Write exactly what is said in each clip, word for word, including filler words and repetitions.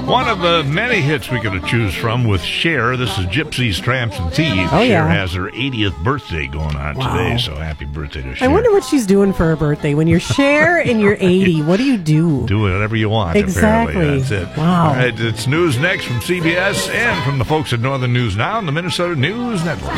One of the many hits we could have choose from with Cher. This is Gypsies, Tramps, and Thieves. Oh, Cher yeah. has her eightieth birthday going on Wow. today, so happy birthday to Cher. I wonder what she's doing for her birthday. When you're Cher and you're eighty, what do you do? Do whatever you want, Exactly. apparently. That's it. Wow. All right, it's news next from C B S and from the folks at Northern News Now and the Minnesota News Network.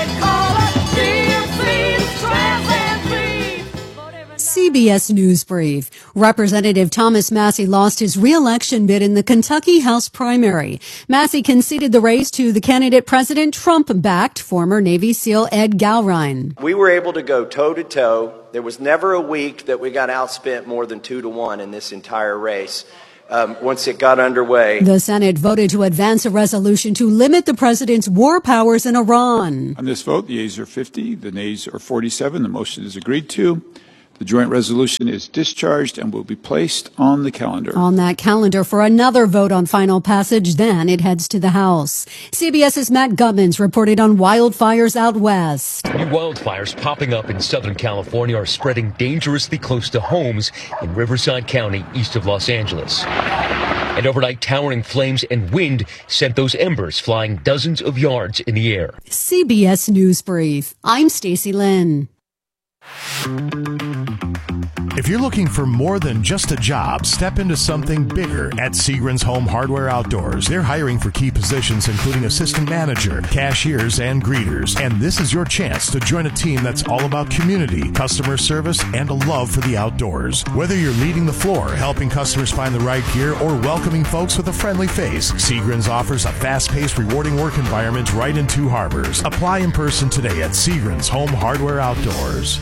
C B S News Brief. Representative Thomas Massie lost his re-election bid in the Kentucky House primary. Massie conceded the race to the candidate President Trump-backed former Navy SEAL Ed Galrine. We were able to go toe-to-toe. There was never a week that we got outspent more than two to one in this entire race. Um, once it got underway. The Senate voted to advance a resolution to limit the president's war powers in Iran. On this vote, the yeas are fifty, the nays are forty-seven. The motion is agreed to. The joint resolution is discharged and will be placed on the calendar. On that calendar for another vote on final passage, then it heads to the House. CBS's Matt Guttmans reported on wildfires out west. New wildfires popping up in Southern California are spreading dangerously close to homes in Riverside County, east of Los Angeles. And overnight, towering flames and wind sent those embers flying dozens of yards in the air. C B S News Brief. I'm Stacey Lynn. If you're looking for more than just a job, step into something bigger at Seagram's Home Hardware Outdoors. They're hiring for key positions including assistant manager, cashiers, and greeters. And this is your chance to join a team that's all about community, customer service, and a love for the outdoors. Whether you're leading the floor, helping customers find the right gear, or welcoming folks with a friendly face, Seagram's offers a fast-paced, rewarding work environment right in Two Harbors. Apply in person today at Seagram's Home Hardware Outdoors.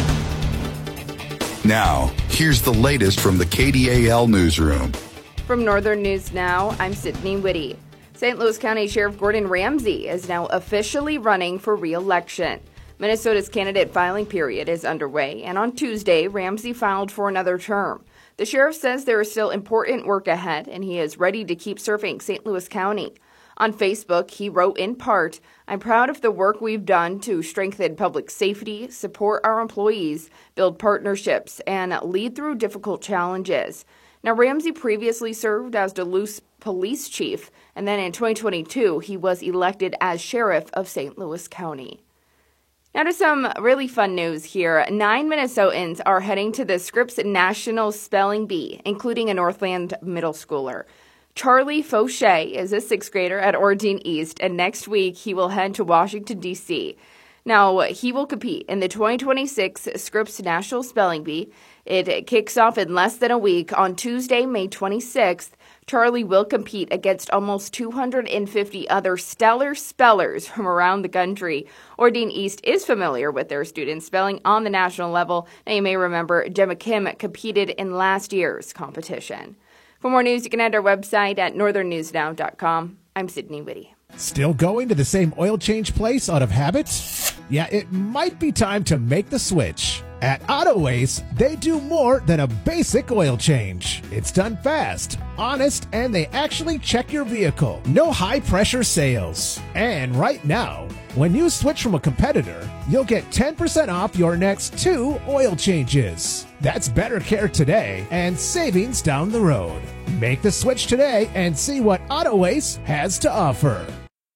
Now, here's the latest from the K D A L newsroom. From Northern News Now, I'm Sydney Whitty. Saint Louis County Sheriff Gordon Ramsay is now officially running for re-election. Minnesota's candidate filing period is underway, and on Tuesday, Ramsay filed for another term. The sheriff says there is still important work ahead, and he is ready to keep serving Saint Louis County. On Facebook, he wrote in part, "I'm proud of the work we've done to strengthen public safety, support our employees, build partnerships, and lead through difficult challenges." Now, Ramsay previously served as Duluth police chief, and then in twenty twenty-two, he was elected as sheriff of Saint Louis County. Now to some really fun news here. Nine Minnesotans are heading to the Scripps National Spelling Bee, including a Northland middle schooler. Charlie Fauché is a sixth grader at Orrdine East, and next week he will head to Washington, D C Now, he will compete in the twenty twenty-six Scripps National Spelling Bee. It kicks off in less than a week on Tuesday, May twenty-sixth. Charlie will compete against almost two hundred fifty other stellar spellers from around the country. Orrdine East is familiar with their students spelling on the national level. Now, you may remember Gemma Kim competed in last year's competition. For more news, you can head to our website at northern news now dot com. I'm Sydney Whitty. Still going to the same oil change place out of habit? Yeah, it might be time to make the switch. At Autoways, they do more than a basic oil change. It's done fast, honest, and they actually check your vehicle. No high-pressure sales. And right now, when you switch from a competitor, you'll get ten percent off your next two oil changes. That's better care today and savings down the road. Make the switch today and see what Autoways has to offer.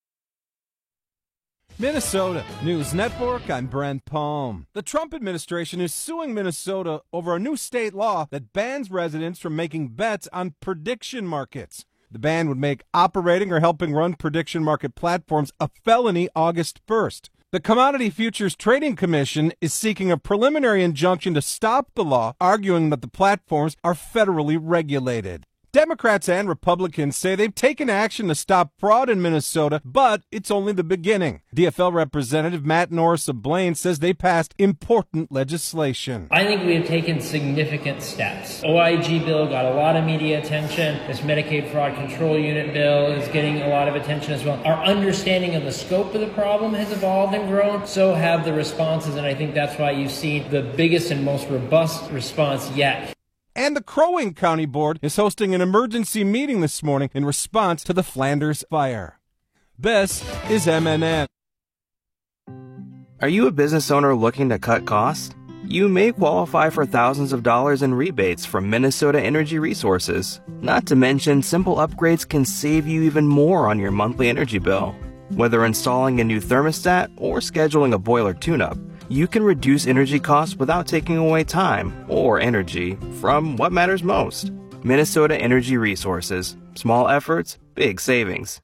Minnesota News Network, I'm Brent Palm. The Trump administration is suing Minnesota over a new state law that bans residents from making bets on prediction markets. The ban would make operating or helping run prediction market platforms a felony August first. The Commodity Futures Trading Commission is seeking a preliminary injunction to stop the law, arguing that the platforms are federally regulated. Democrats and Republicans say they've taken action to stop fraud in Minnesota, but it's only the beginning. D F L Representative Matt Norris of Blaine says they passed important legislation. I think we have taken significant steps. O I G bill got a lot of media attention. This Medicaid Fraud Control Unit bill is getting a lot of attention as well. Our understanding of the scope of the problem has evolved and grown. So have the responses, and I think that's why you see the biggest and most robust response yet. And the Crow Wing County Board is hosting an emergency meeting this morning in response to the Flanders fire. This is M N N. Are you a business owner looking to cut costs? you may qualify for thousands of dollars in rebates from Minnesota Energy Resources. Not to mention, simple upgrades can save you even more on your monthly energy bill. Whether installing a new thermostat or scheduling a boiler tune-up, you can reduce energy costs without taking away time or energy from what matters most. Minnesota Energy Resources. Small efforts, big savings.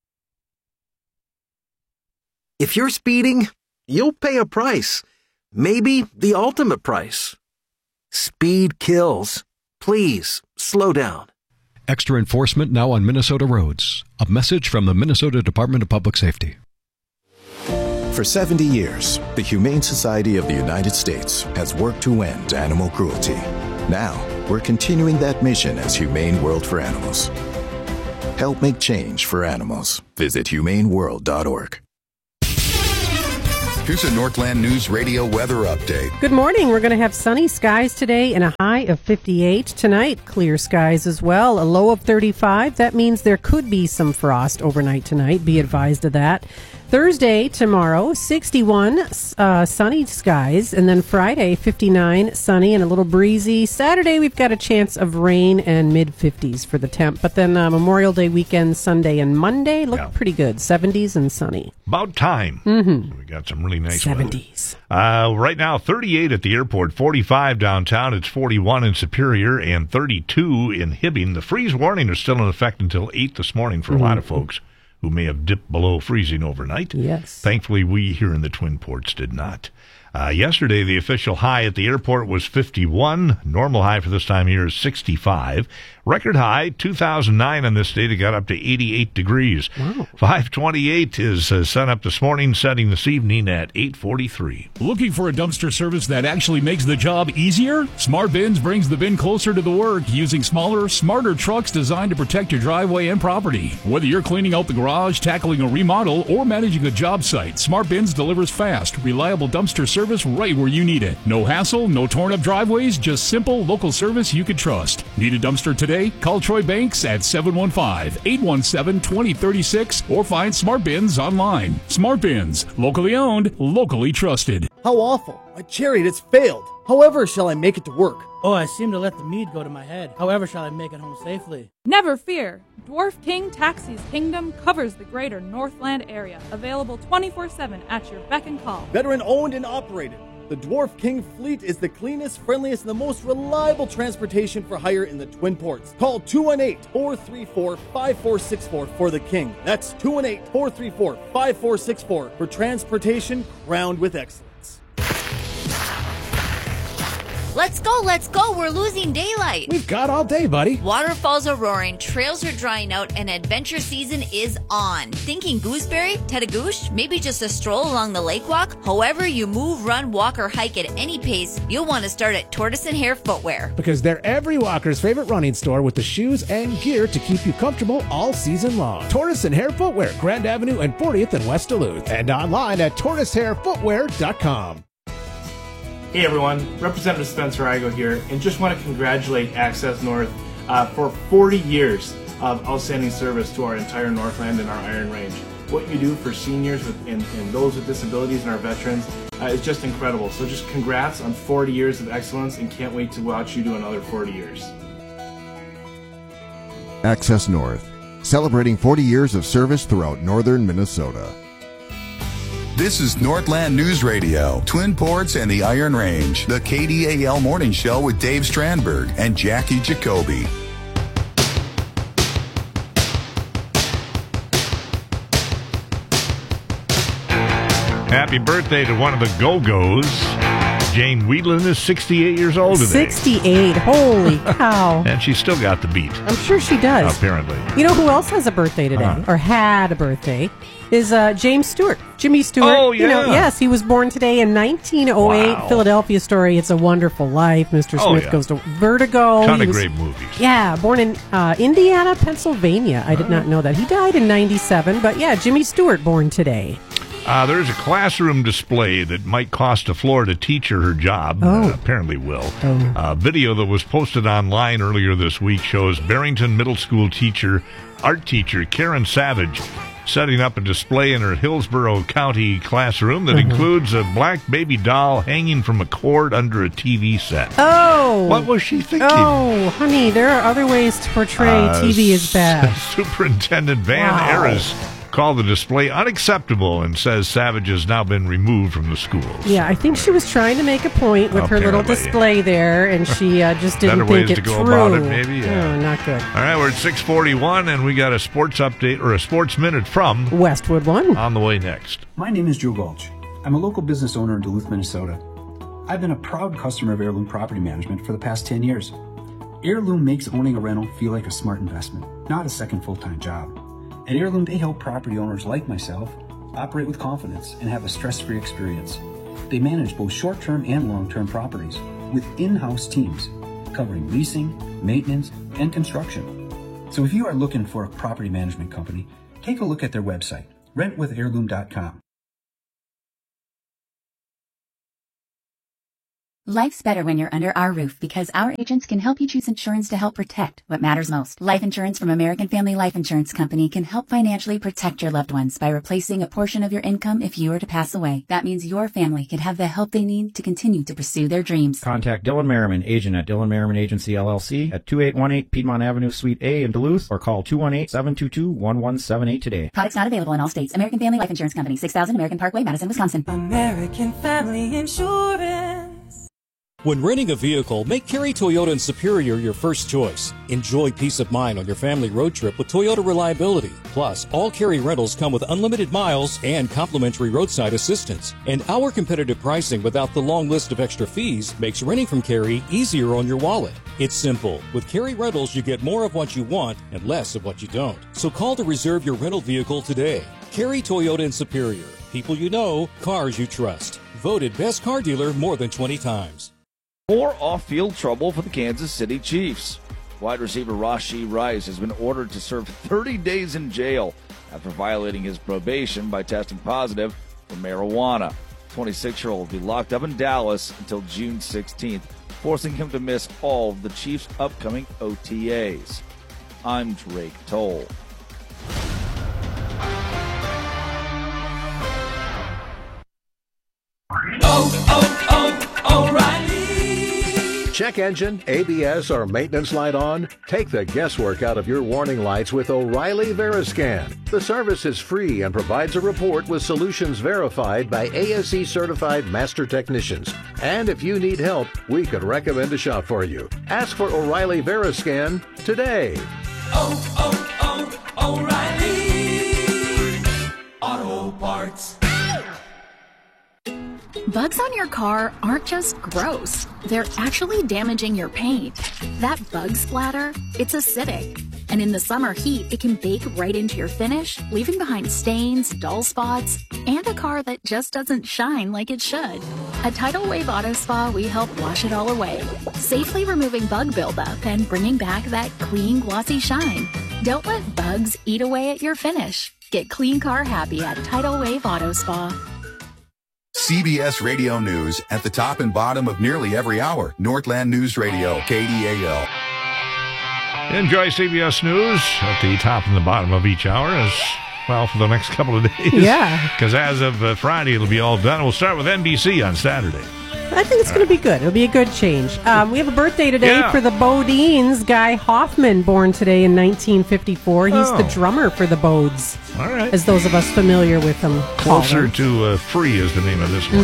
If you're speeding, you'll pay a price. Maybe the ultimate price. Speed kills. Please, slow down. Extra enforcement now on Minnesota roads. A message from the Minnesota Department of Public Safety. For seventy years, the Humane Society of the United States has worked to end animal cruelty. Now, we're continuing that mission as Humane World for Animals. Help make change for animals. Visit humane world dot org. Here's a Northland News Radio weather update. Good morning. We're going to have sunny skies today and a high of fifty-eight. Tonight, clear skies as well. A low of thirty-five. That means there could be some frost overnight tonight. Be advised of that. Thursday, tomorrow, sixty-one, uh, sunny skies. And then Friday, fifty-nine, sunny and a little breezy. Saturday, we've got a chance of rain and mid-fifties for the temp. But then uh, Memorial Day weekend, Sunday and Monday look yeah. pretty good. seventies and sunny. About time. Mm-hmm. We got some really nice seventies. Uh, right now, thirty-eight at the airport, forty-five downtown. It's forty-one in Superior and thirty-two in Hibbing. The freeze warning is still in effect until eight this morning for mm-hmm. a lot of folks who may have dipped below freezing overnight. Yes. Thankfully, we here in the Twin Ports did not. Uh, yesterday, the official high at the airport was fifty-one. Normal high for this time of year is sixty-five. Record high, two thousand nine on this date. It got up to eighty-eight degrees. Wow. five twenty-eight is uh, sun up this morning, setting this evening at eight forty-three. Looking for a dumpster service that actually makes the job easier? Smart Bins brings the bin closer to the work using smaller, smarter trucks designed to protect your driveway and property. Whether you're cleaning out the garage, tackling a remodel, or managing a job site, Smart Bins delivers fast, reliable dumpster service right where you need it. No hassle, no torn up driveways, just simple local service you can trust. Need a dumpster today? Call Troy Banks at seven one five, eight one seven, two zero three six or find Smart Bins online. Smart Bins, locally owned, locally trusted. How awful. My chariot has failed. However shall I make it to work? Oh, I seem to let the mead go to my head. However shall I make it home safely? Never fear. Dwarf King Taxis Kingdom covers the greater Northland area. Available twenty-four seven at your beck and call. Veteran owned and operated. The Dwarf King fleet is the cleanest, friendliest, and the most reliable transportation for hire in the Twin Ports. Call two one eight, four three four, five four six four for the King. That's two one eight, four three four, five four six four for transportation crowned with excellence. Let's go, let's go. We're losing daylight. We've got all day, buddy. Waterfalls are roaring, trails are drying out, and adventure season is on. Thinking gooseberry, Tedagoosh, maybe just a stroll along the lake walk? However you move, run, walk, or hike at any pace, you'll want to start at Tortoise and Hare Footwear. Because they're every walker's favorite running store with the shoes and gear to keep you comfortable all season long. Tortoise and Hare Footwear, Grand Avenue and fortieth in West Duluth. And online at tortoise hare footwear dot com. Hey everyone, Representative Spencer Igo here, and just want to congratulate Access North uh, for forty years of outstanding service to our entire Northland and our Iron Range. What you do for seniors with, and, and those with disabilities and our veterans uh, is just incredible. So just congrats on forty years of excellence, and can't wait to watch you do another forty years. Access North, celebrating forty years of service throughout northern Minnesota. This is Northland News Radio, Twin Ports and the Iron Range, the K D A L Morning Show with Dave Strandberg and Jackie Jacoby. Happy birthday to one of the Go-Go's. Jane Wheatland is sixty-eight years old today. sixty-eight. Holy cow. And she's still got the beat. I'm sure she does. Apparently. You know who else has a birthday today, uh-huh. or had a birthday, is uh, James Stewart. Jimmy Stewart. Oh, yeah. You know, yes, he was born today in nineteen oh eight. Wow. Philadelphia Story, It's a Wonderful Life. Mister Oh, Smith yeah. Goes to Vertigo. Ton He of was, great movies. Yeah, born in uh, Indiana, Pennsylvania. I did Oh. not know that. He died in ninety-seven, but yeah, Jimmy Stewart born today. Uh, there's a classroom display that might cost a Florida teacher her job. Oh. Uh, apparently will. Oh. A video that was posted online earlier this week shows Barrington Middle School teacher, art teacher Karen Savage setting up a display in her Hillsborough County classroom that Mhm. includes a black baby doll hanging from a cord under a T V set. Oh! What was she thinking? Oh, honey, there are other ways to portray Uh, T V is bad. Superintendent Van Wow. Ares called the display unacceptable and says Savage has now been removed from the schools. Yeah, I think she was trying to make a point with her little Apparently. display there, and she uh, just didn't Better think ways it to go through. about it, maybe. Yeah. Oh, not good. All right, we're at six forty-one, and we got a sports update or a sports minute from Westwood One on the way next. My name is Drew Gulch. I'm a local business owner in Duluth, Minnesota. I've been a proud customer of Heirloom Property Management for the past ten years. Heirloom makes owning a rental feel like a smart investment, not a second full-time job. At Heirloom, they help property owners like myself operate with confidence and have a stress-free experience. They manage both short-term and long-term properties with in-house teams covering leasing, maintenance, and construction. So if you are looking for a property management company, take a look at their website, rent with heirloom dot com. Life's better when you're under our roof because our agents can help you choose insurance to help protect what matters most. Life insurance from American Family Life Insurance Company can help financially protect your loved ones by replacing a portion of your income if you were to pass away. That means your family can have the help they need to continue to pursue their dreams. Contact Dylan Merriman, agent at Dylan Merriman Agency, L L C, at two eight one eight Piedmont Avenue, Suite A in Duluth, or call two one eight, seven two two, one one seven eight today. Products not available in all states. American Family Life Insurance Company, six thousand American Parkway, Madison, Wisconsin. American Family Insurance. When renting a vehicle, make Kerry Toyota in Superior your first choice. Enjoy peace of mind on your family road trip with Toyota Reliability. Plus, all Kerry rentals come with unlimited miles and complimentary roadside assistance. And our competitive pricing without the long list of extra fees makes renting from Kerry easier on your wallet. It's simple. With Kerry Rentals, you get more of what you want and less of what you don't. So call to reserve your rental vehicle today. Kerry Toyota in Superior. People you know, cars you trust. Voted best car dealer more than twenty times. More off-field trouble for the Kansas City Chiefs. Wide receiver Rashee Rice has been ordered to serve thirty days in jail after violating his probation by testing positive for marijuana. twenty-six-year-old will be locked up in Dallas until June sixteenth, forcing him to miss all of the Chiefs' upcoming O T As. I'm Drake Toll. Oh, oh, oh, O'Reilly. Check engine, A B S, or maintenance light on? Take the guesswork out of your warning lights with O'Reilly Veriscan. The service is free and provides a report with solutions verified by A S E certified master technicians. And if you need help, we could recommend a shop for you. Ask for O'Reilly Veriscan today. Oh, oh, oh, O'Reilly Auto Parts. Bugs on your car aren't just gross. They're actually damaging your paint. That bug splatter, it's acidic. And in the summer heat, it can bake right into your finish, leaving behind stains, dull spots, and a car that just doesn't shine like it should. At Tidal Wave Auto Spa, we help wash it all away, safely removing bug buildup and bringing back that clean, glossy shine. Don't let bugs eat away at your finish. Get clean car happy at Tidal Wave Auto Spa. C B S Radio News at the top and bottom of nearly every hour. Northland News Radio, K D A L. Enjoy C B S News at the top and the bottom of each hour as well for the next couple of days. Yeah. Because as of uh, Friday, it'll be all done. We'll start with N B C on Saturday. I think it's going to be good. It'll be a good change. Um, we have a birthday today Yeah. for the Bodines. Guy Hoffman, born today in nineteen fifty-four. He's Oh. the drummer for the Bodes. All right. As those of us familiar with them call Closer them. to uh, Free is the name of this one.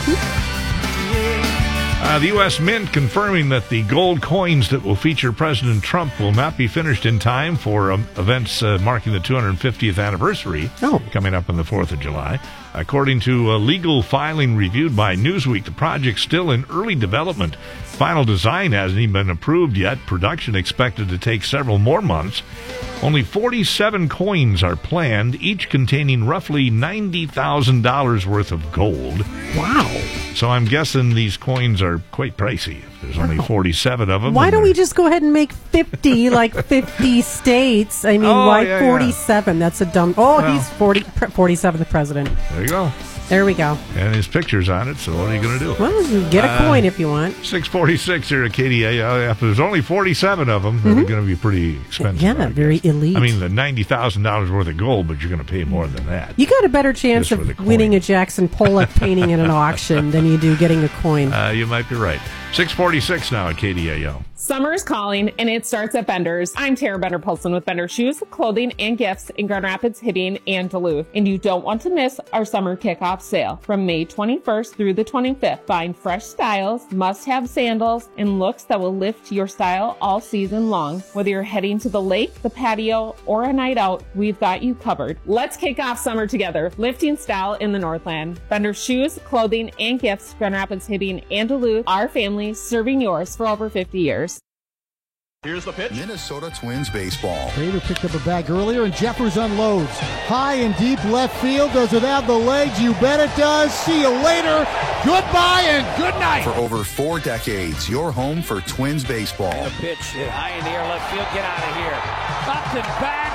Uh, the U S Mint confirming that the gold coins that will feature President Trump will not be finished in time for um, events uh, marking the two hundred fiftieth anniversary coming up on the fourth of July. According to a legal filing reviewed by Newsweek, the project's still in early development. Final design hasn't even been approved yet. Production expected to take several more months. Only forty-seven coins are planned, each containing roughly ninety thousand dollars worth of gold. Wow. So I'm guessing these coins are quite pricey. If there's only forty-seven of them. Why and don't we they're- just go ahead and make fifty, like fifty states? I mean, Oh, why yeah, yeah. forty-seven? That's a dumb... Oh, Well. he's forty, forty-seventh president. There you go. There we go. And his picture's on it, so what are you going to do? Well, you get a Uh, coin if you want. six forty-six here at K D A L. If there's only forty-seven of them, Mhm. they're going to be pretty expensive. Yeah, very elite. I mean, the ninety thousand dollars worth of gold, but you're going to pay more than that. You got a better chance Just for the of coin. winning a Jackson Pollock painting in an auction than you do getting a coin. Uh, you might be right. six forty-six now at K D A L. Summer is calling, and it starts at Bender's. I'm Tara Bender-Polson with Bender Shoes, Clothing, and Gifts in Grand Rapids, Hibbing, and Duluth. And you don't want to miss our summer kickoff sale. From May twenty-first through the twenty-fifth, find fresh styles, must-have sandals, and looks that will lift your style all season long. Whether you're heading to the lake, the patio, or a night out, we've got you covered. Let's kick off summer together, lifting style in the Northland. Bender Shoes, Clothing, and Gifts, Grand Rapids, Hibbing, and Duluth. Our family serving yours for over fifty years. Here's the pitch. Minnesota Twins baseball. Bader picked up a bag earlier, and Jeffers unloads. High and deep left field. Does it have the legs? You bet it does. See you later. Goodbye and good night. For over four decades, your home for Twins baseball. And a pitch hit high in the air, left field. Get out of here. Up and back.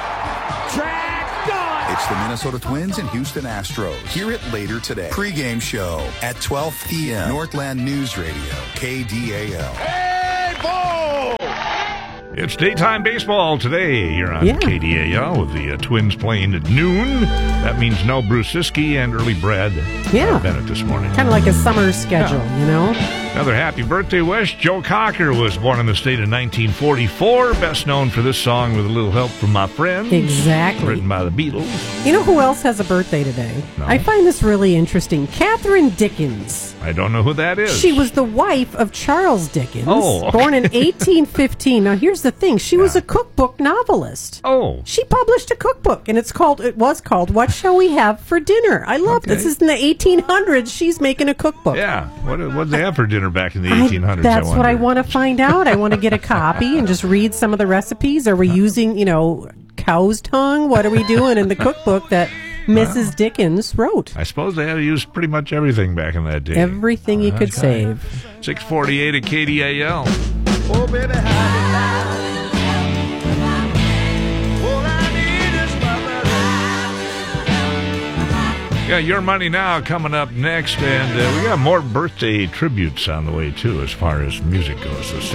Track done. It's the Minnesota Twins and Houston Astros. Hear it later today. Pre-game show at twelve p.m. Northland News Radio, K D A L. Hey, Bo! It's daytime baseball today here on Yeah. K D A L with the uh, Twins playing at noon. That means no Bruce Siskey and early Brad Yeah. Bennett this morning. Kind of like a summer schedule, you know? Another happy birthday wish. Joe Cocker was born in the state in nineteen forty-four. Best known for this song, With a Little Help from My Friends. Exactly. Written by the Beatles. You know who else has a birthday today? No. I find this really interesting. Catherine Dickens. I don't know who that is. She was the wife of Charles Dickens, Oh, okay. born in eighteen fifteen. Now, here's the thing. She was a cookbook novelist. Oh. She published a cookbook, and it's called, it was called, What Shall We Have for Dinner? I love Okay. this. This is in the eighteen hundreds. She's making a cookbook. Yeah. What what did they have for dinner back in the I- eighteen hundreds? that's I what I wonder? want to find out. I want to get a copy and just read some of the recipes. Are we using, you know, cow's tongue? What are we doing in the cookbook that Missus Dickens wrote? I suppose they had to use pretty much everything back in that day. Everything you could Okay. save. six forty-eight at K D A L. Oh, baby, how Yeah, Your Money Now coming up next, and uh, we got more birthday tributes on the way, too, as far as music goes. So stay